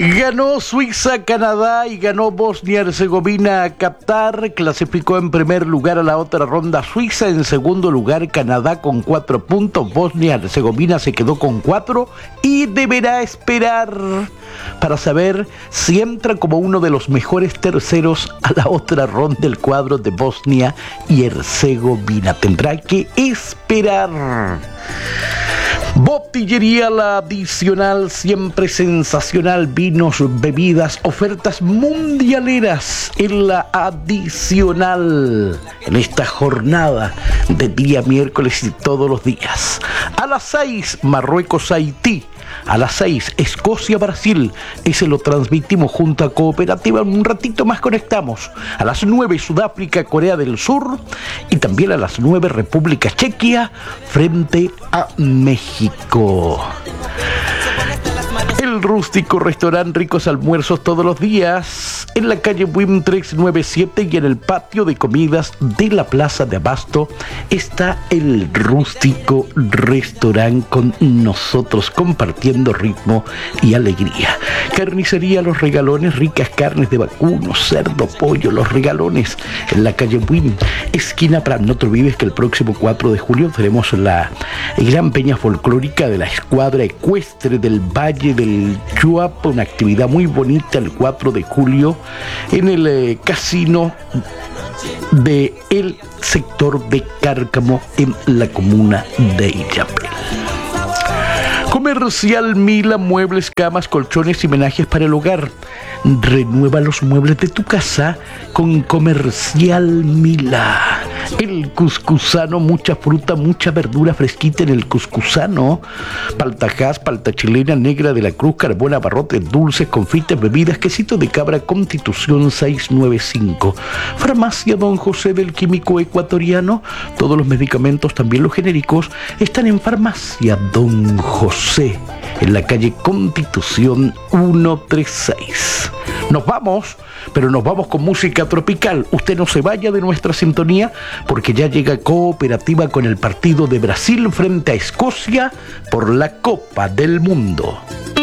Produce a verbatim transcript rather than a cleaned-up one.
Ganó Suiza, Canadá y ganó Bosnia-Herzegovina, Qatar. Clasificó en primer lugar a la otra ronda Suiza, en segundo lugar Canadá con cuatro puntos, Bosnia-Herzegovina se quedó con cuatro y deberá esperar para saber si entra como uno de los mejores terceros a la otra ronda del cuadro de Bosnia y Herzegovina. Tendrá que esperar. Botillería La Adicional, siempre sensacional, vinos, bebidas, ofertas mundialeras en La Adicional, en esta jornada de día miércoles y todos los días. A las seis, Marruecos, Haití. A las seis, Escocia, Brasil. Ese lo transmitimos junto a Cooperativa. En un ratito más conectamos. A las nueve, Sudáfrica, Corea del Sur. Y también a las nueve, República Chequia frente a México. El Rústico Restaurante, ricos almuerzos todos los días en la calle Buim trescientos noventa y siete y en el patio de comidas de la Plaza de Abasto está el Rústico Restaurante con nosotros compartiendo ritmo y alegría. Carnicería Los Regalones, ricas carnes de vacuno, cerdo, pollo, Los Regalones en la calle Buim, esquina Prat. No te olvides que el próximo cuatro de julio tenemos la gran peña folclórica de la escuadra ecuestre del Valle del Chuapa, una actividad muy bonita el cuatro de julio en el eh, casino de el sector de Cárcamo en la comuna de Illapel. Comercial Mila, muebles, camas, colchones y menajes para el hogar. Renueva los muebles de tu casa con Comercial Mila. El cuscusano, mucha fruta, mucha verdura fresquita en el cuscusano. Paltajás, palta chilena, negra de la Cruz, carbón, abarrotes, dulces, confites, bebidas, quesito de cabra, Constitución seiscientos noventa y cinco. Farmacia Don José del Químico Ecuatoriano. Todos los medicamentos, también los genéricos, están en Farmacia Don José, en la calle Constitución ciento treinta y seis. Nos vamos, pero nos vamos con música tropical. Usted no se vaya de nuestra sintonía porque ya llega Cooperativa con el partido de Brasil frente a Escocia por la Copa del Mundo.